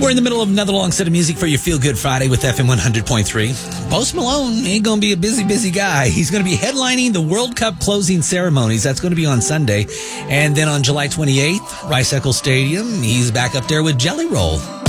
We're in the middle of another long set of music for your Feel Good Friday with FM 100.3. Post Malone ain't going to be a busy guy. He's going to be headlining the World Cup closing ceremonies. That's going to be on Sunday. And then on July 28th, Rice Eccles Stadium, he's back up there with Jelly Roll.